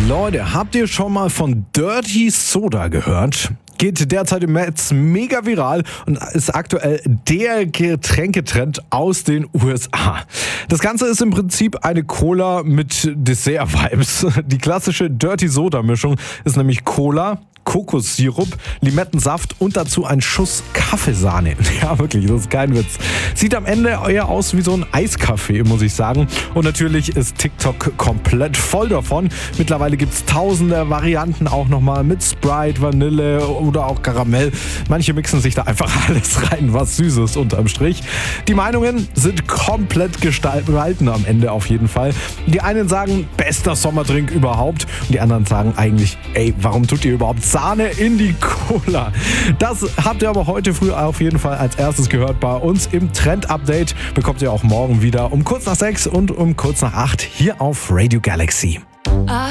Leute, habt ihr schon mal von Dirty Soda gehört? Geht derzeit im Netz mega viral und ist aktuell der Getränketrend aus den USA. Das Ganze ist im Prinzip eine Cola mit Dessert-Vibes. Die klassische Dirty Soda-Mischung ist nämlich Cola, Kokossirup, Limettensaft und dazu ein Schuss Kaffeesahne. Ja, wirklich, das ist kein Witz. Sieht am Ende eher aus wie so ein Eiskaffee, muss ich sagen. Und natürlich ist TikTok komplett voll davon. Mittlerweile gibt es tausende Varianten auch nochmal mit Sprite, Vanille oder auch Karamell. Manche mixen sich da einfach alles rein, was süß ist unterm Strich. Die Meinungen sind komplett gespalten am Ende auf jeden Fall. Die einen sagen, bester Sommerdrink überhaupt. Und die anderen sagen eigentlich, ey, warum tut ihr überhaupt Sahne in die Cola? Das habt ihr aber heute früh auf jeden Fall als erstes gehört bei uns im Trend-Update. Bekommt ihr auch morgen wieder um kurz nach 6 und um kurz nach 8 hier auf Radio Galaxy.